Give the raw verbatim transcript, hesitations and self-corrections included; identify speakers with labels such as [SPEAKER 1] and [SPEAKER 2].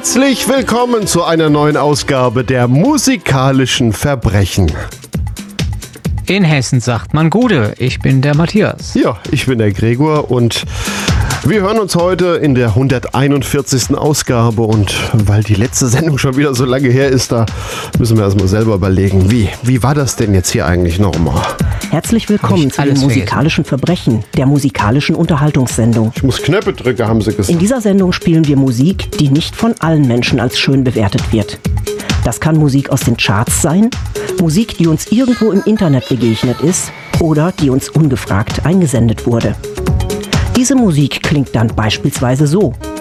[SPEAKER 1] Herzlich willkommen zu einer neuen Ausgabe der musikalischen Verbrechen.
[SPEAKER 2] In Hessen sagt man Gude. Ich bin der Matthias.
[SPEAKER 1] Ja, ich bin der Gregor und wir hören uns heute in der hunderteinundvierzigsten Ausgabe und weil die letzte Sendung schon wieder so lange her ist, da müssen wir erstmal selber überlegen, wie, wie war das denn jetzt hier eigentlich nochmal?
[SPEAKER 3] Herzlich willkommen zu den musikalischen Verbrechen, der musikalischen Unterhaltungssendung.
[SPEAKER 1] Ich muss Knöpfe drücken, haben sie gesagt.
[SPEAKER 3] In dieser Sendung spielen wir Musik, die nicht von allen Menschen als schön bewertet wird. Das kann Musik aus den Charts sein, Musik, die uns irgendwo im Internet begegnet ist oder die uns ungefragt eingesendet wurde. Diese Musik klingt dann beispielsweise so.